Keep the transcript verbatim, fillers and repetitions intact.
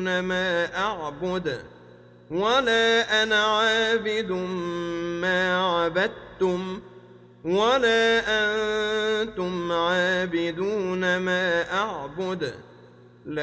ما أعبد ولا أنا عابد ما عبدتم ولا أنتم عابدون ما أعبد